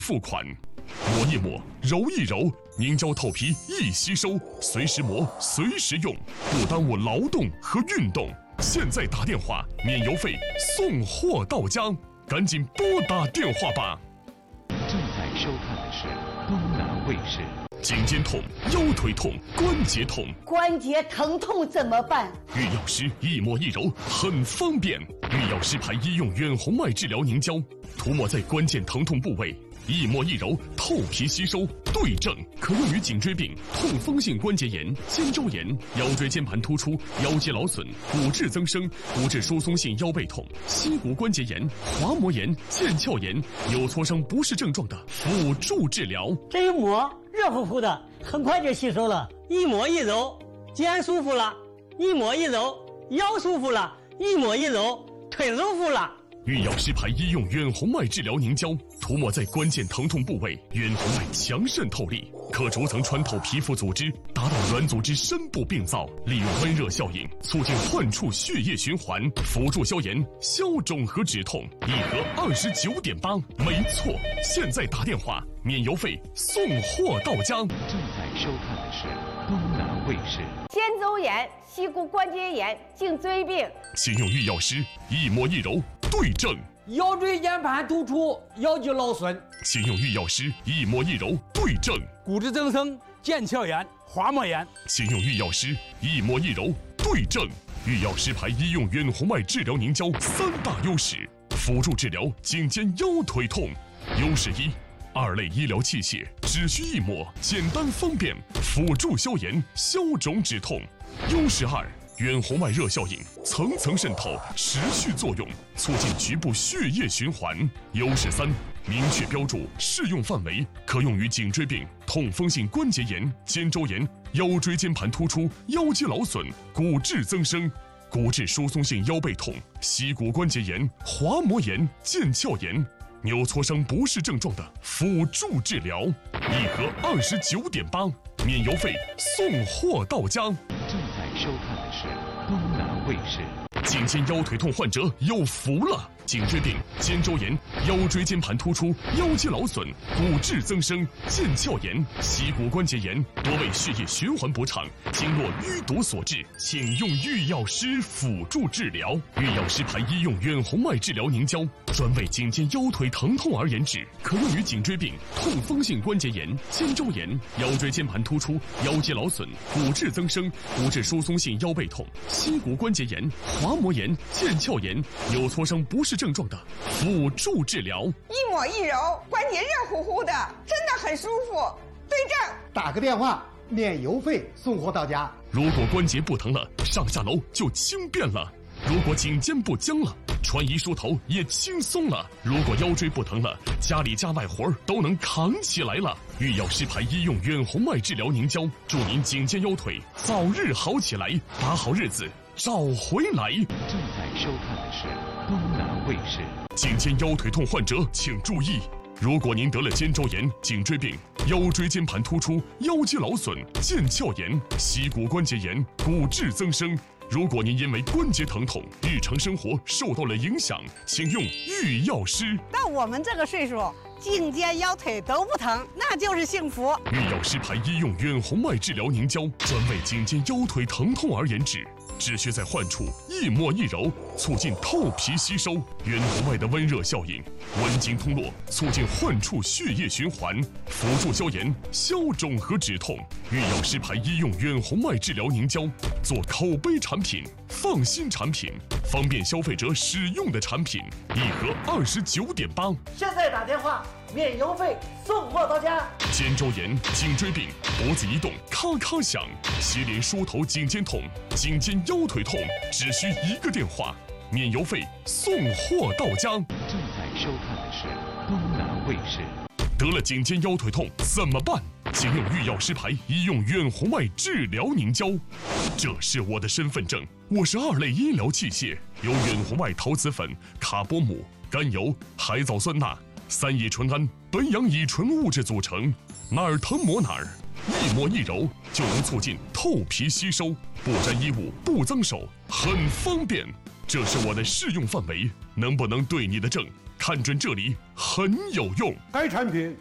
付款。抹一抹，揉一揉，凝胶透皮易吸收，随时磨，随时用，不耽误劳动和运动。现在打电话，免邮费，送货到家，赶紧拨打电话吧。 正在收看的是东南卫视。 颈肩痛、腰腿痛、关节痛， 关节疼痛怎么办？ 玉药师一抹一揉很方便。玉药师牌医用远红外治疗凝胶，涂抹在关键疼痛部位，一抹一揉，透皮吸收，对症，可用于颈椎病、痛风性关节炎、肩周炎、腰椎间盘突出、腰肌劳损、骨质增生、骨质疏松性腰背痛、膝骨关节炎、滑膜炎、腱鞘炎、扭挫伤不适症状的辅助治疗。 这一抹热乎乎的，很快就吸收了。一抹一揉，肩舒服了；一抹一揉，腰舒服了；一抹一揉，腿舒服了。 玉药师牌医用远红外治疗凝胶，涂抹在关键疼痛部位，远红外强渗透力，可逐层穿透皮肤组织，达到软组织深部病灶，利用温热效应，促进患处血液循环，辅助消炎、消肿和止痛。一盒29.8，没错！现在打电话，免邮费，送货到家。 正在收看的是东南卫视。 肩周炎、膝骨关节炎、颈椎病， 请用玉药师一抹一揉，对症。 腰椎间盘突出、腰肌劳损， 请用玉药师一抹一揉，对症。 骨质增生、腱鞘炎、滑膜炎， 请用玉药师一抹一揉，对症。玉药师牌医用远红外治疗凝胶3大优势，辅助治疗颈肩腰腿痛。优势1，二类医疗器械，只需一抹，简单方便，辅助消炎、消肿止痛。优势2，远红外热效应，层层渗透，持续作用，促进局部血液循环。优势3，明确标注适用范围，可用于颈椎病、痛风性关节炎、肩周炎、腰椎间盘突出、腰肌劳损、骨质增生、骨质疏松性腰背痛、膝骨关节炎、滑膜炎、腱鞘炎、扭挫伤不适症状的辅助治疗。一盒29.8，免邮费，送货到家。 正在收看的是东南卫视。 颈肩腰腿痛患者有福了！颈椎病、肩周炎、腰椎间盘突出、腰肌劳损、骨质增生、腱鞘炎、膝骨关节炎多为血液循环不畅、经络淤堵所致，请用玉药师辅助治疗。玉药师牌医用远红外治疗凝胶，专为颈肩腰腿疼痛而研制，可用于颈椎病、痛风性关节炎、肩周炎、腰椎间盘突出、腰肌劳损、骨质增生、骨质疏松性腰背痛、膝骨关节炎、滑膜炎、腱鞘炎、扭挫伤不适症状的辅助治疗。 一抹一揉，关节热乎乎的，真的很舒服。对症， 打个电话，免邮费，送货到家。 如果关节不疼了，上下楼就轻便了；如果颈肩不僵了，穿衣梳头也轻松了；如果腰椎不疼了，家里家外活都能扛起来了。玉药师牌医用远红外治疗凝胶，祝您颈肩腰腿早日好起来，把好日子找回来。 正在收看的是东南卫视。 颈肩腰腿痛患者请注意，如果您得了肩周炎、颈椎病、腰椎间盘突出、腰肌劳损、腱鞘炎、膝骨关节炎、骨质增生，如果您因为关节疼痛，日常生活受到了影响，请用玉药师。 到我们这个岁数，颈肩腰腿都不疼，那就是幸福。 玉药师牌医用远红外治疗凝胶，专为颈肩腰腿疼痛而研制，只需在患处一抹一揉，促进透皮吸收。远红外的温热效应，温经通络，促进患处血液循环，辅助消炎、消肿和止痛。玉药师牌医用远红外治疗凝胶，做口碑产品、放心产品、方便消费者使用的产品。一盒29.8， 现在打电话，免邮费，送货到家。 肩周炎、颈椎病、脖子一动咔咔响，接连梳头颈肩痛、颈肩腰腿痛，只需一个电话，免邮费，送货到家。 正在收看的是东南卫视。 得了颈肩腰腿痛怎么办？请用玉药师牌医用远红外治疗凝胶。这是我的身份证，我是2类医疗器械，由远红外陶瓷粉、卡波姆、甘油、海藻酸钠、3乙醇胺、苯氧乙醇物质组成，哪儿疼抹哪儿，一抹一揉就能促进透皮吸收，不沾衣物，不脏手，很方便。这是我的适用范围，能不能对你的症看准这里很有用。 该产品